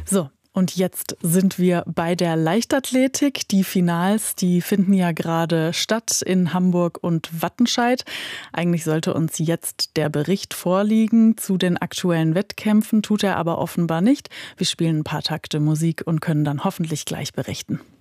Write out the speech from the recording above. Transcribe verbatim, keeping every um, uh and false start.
So, und jetzt sind wir bei der Leichtathletik. Die Finals, die finden ja gerade statt in Hamburg und Wattenscheid. Eigentlich sollte uns jetzt der Bericht vorliegen zu den aktuellen Wettkämpfen, tut er aber offenbar nicht. Wir spielen ein paar Takte Musik und können dann hoffentlich gleich berichten.